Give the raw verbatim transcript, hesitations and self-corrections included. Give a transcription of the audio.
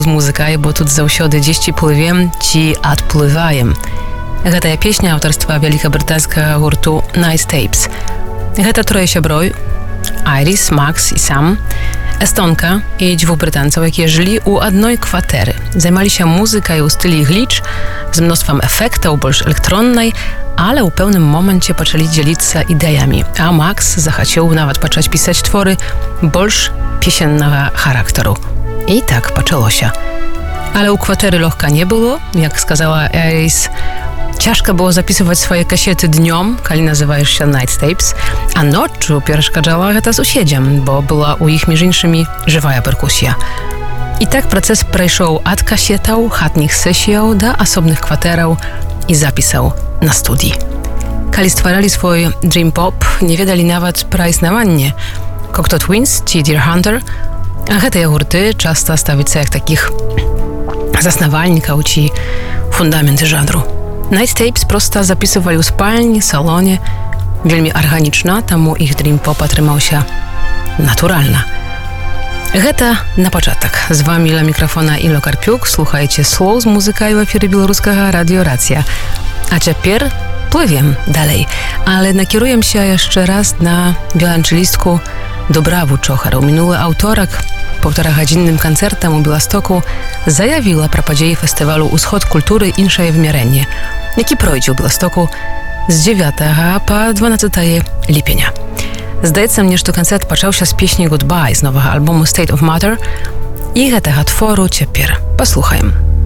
Музыкай, бо тут заўсёды дзесьці плывем ці адплываем. Гэтая песня аўтарства вялікабрытанскага гурту Night Tapes. Гэта трое сяброў: Айрис, Макс і сам, эстонка і дзвюх брытанцаў, якія жылі ў адной кватэры. Займаліся музыкай у стылі гліч з мноствам эфектаў, больш электроннай, але ў пэўным моманце пачалі дзяліцца ідэямі, а Макс захацеў нават пачаць пісаць творы больш песеннага характару. I tak poczęło się. Ale u kwatery лёгка nie było, jak сказала Айрис. Ciężko było zapisywać swoje kasiety dniom, kiedy nazywasz się Night Tapes, a noczu przeszkadzała гэта sąsiedzom, bo była u ich między innymi żywa perkusja. I tak proces przeszł od kasietał, chatnych sesjów do osobnych kwaterów i zapisał na studii. Kiedy stwarali swój dream pop, nie wiedzieli nawet pro istnienie Cocteau Twins czy Deer Hunter, a гэтыя гурты часта ставяцца як такіх заснавальнікаў ці фундаменты жанру. Night Tapes проста запісывалі ў спальні, салоне, вельмі арганічна, таму іх дрім-поп атрымаўся натуральна. Гэта на пачатак. З вамі ля мікрафона Ілля Карпюк, слухаеце слоў з музыкай у эфіры беларускага радыёрацыя. А цяпер плывем далей, але накіруемся яшчэ раз на віоланчэлістку Добраву Чохару. Мінулы аўторак паўтараgadzinnym канцэртам у Беластоку заявіла пра падзеі фестывалю «Усход культуры. Іншае вымярэнне», які пройдзе ў Беластоку з дзевятага па дванаццатае ліпеня. Здаецца мне, што канцэрт пачаўся з песні «Goodbye» з новага альбому «State of Matter», і гэтага твору цяпер паслухаем.